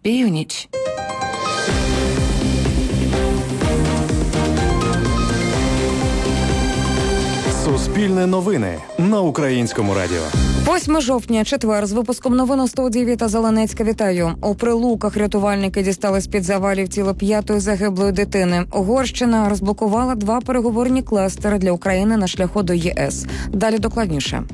Північ. Суспільне новини на Українському радіо. 8 жовтня, четвер, з випуском новин у студії Віта Зеленецька. Вітаю. У Прилуках рятувальники дістали з-під завалів тіло 5-ї загиблої дитини. Угорщина розблокувала 2 переговорні кластери для України на шляху до ЄС. Далі докладніше.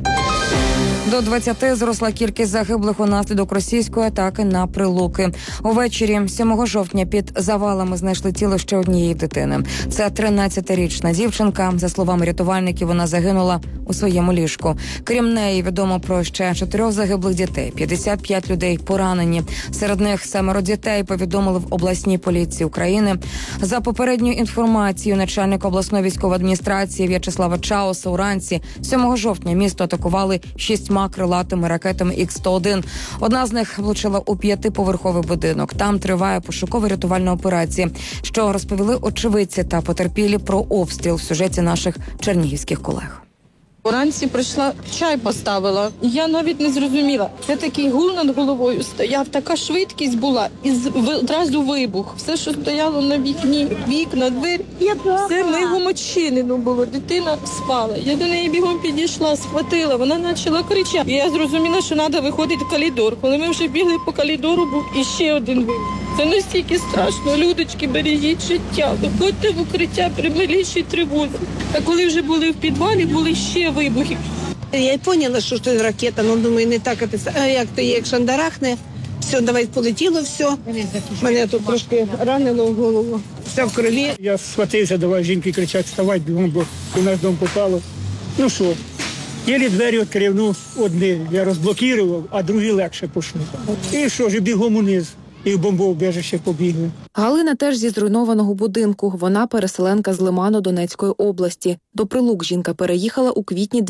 До 20 зросла кількість загиблих унаслідок російської атаки на Прилуки. Увечері 7 жовтня під завалами знайшли тіло ще однієї дитини. Це 13-річна дівчинка. За словами рятувальників, вона загинула у своєму ліжку. Крім неї, відомо про ще 4 загиблих дітей. 55 людей поранені. Серед них 7 дітей, повідомили в обласній поліції України. За попередньою інформацією начальника обласної військової адміністрації В'ячеслава Чауса, уранці 7 жовтня місто атакували 6 крилатими ракетами Х-101. Одна з них влучила у 5-поверховий будинок. Там триває пошуково-рятувальна операція, що розповіли очевидці та потерпілі про обстріл в сюжеті наших чернігівських колег. Уранці прийшла, чай поставила. Я навіть не зрозуміла. Це такий гул над головою стояв, така швидкість була. І одразу вибух. Все, що стояло на вікні, вікна, двері, все мигом очинено було. Дитина спала. Я до неї бігом підійшла, схватила. Вона почала кричати. І я зрозуміла, що треба виходити в коридор. Коли ми вже бігли по коридору, був іще один вибух. Це настільки страшно. Людочки, бережіть життя. Виходьте в укриття при малейшій тривозі. А коли вже були в підвалі, були ще вибухи. Я й поняла, що це ракета, але думаю, не так, як то є, як шандарахне. Все, давай полетіло все. Мене тут трошки ранило в голову. Все в крові. Я схватився, давай жінки кричать, вставай, бігом, бо в наш дом попало. Ну що, єлі двері відкрив, ну одні я розблокував, а другі легше пішли. І що ж, бігом униз. І в бомбоубіжище побігли. Галина теж зі зруйнованого будинку. Вона переселенка з Лиману Донецької області. До Прилук жінка переїхала у квітні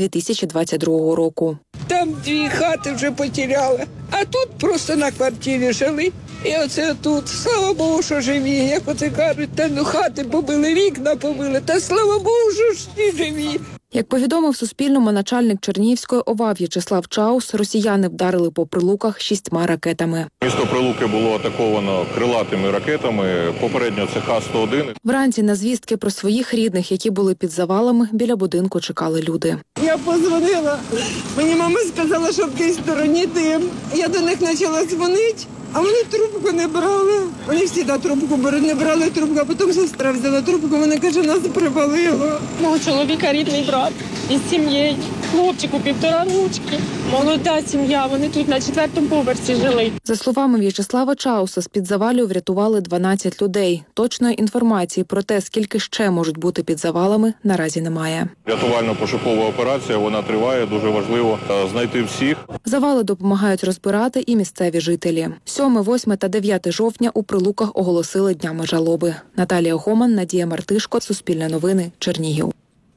2022 року. Там 2 хати вже потеряли, а тут просто на квартирі жили. І оце тут, слава Богу, що живі, як оце кажуть, та ну хати побили, вікна побили, та слава Богу, що ж всі живі. Як повідомив Суспільному начальник Чернігівської ОВА В'ячеслав Чаус, росіяни вдарили по Прилуках 6 ракетами. Місто Прилуки було атаковано крилатими ракетами, попередньо це Х-101. Вранці на звістки про своїх рідних, які були під завалами, біля будинку чекали люди. Я позвонила, мені мама сказала, що в тій стороні дим. Я до них почала дзвонити, а вони трубку не брали. Вони всі трубку беруть, не брали трубку, а потім сестра взяла трубку, вона каже, нас привалило. Мого чоловіка рідний брат із сім'єю. Хлопчику 1,5 рочки. Молода сім'я, вони тут на 4-му поверсі жили. За словами В'ячеслава Чауса, з-під завалів врятували 12 людей. Точної інформації про те, скільки ще можуть бути під завалами, наразі немає. Рятувально-пошукова операція, вона триває, дуже важливо знайти всіх. Завали допомагають розбирати і місцеві жителі. 7, 8 та 9 жовтня у Прилуках оголосили днями жалоби. Наталія Гоман, Надія Мартишко, Суспільне новини, Чернігів.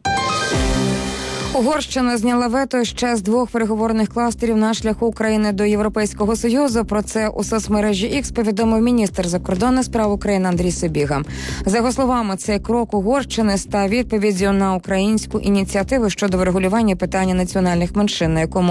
Угорщина зняла вето ще з 2 переговорних кластерів на шляху України до Європейського Союзу. Про це у соцмережі X повідомив міністр закордонних справ України Андрій Сибіга. За його словами, цей крок Угорщини став відповіддю на українську ініціативу щодо врегулювання питання національних меншин, на якому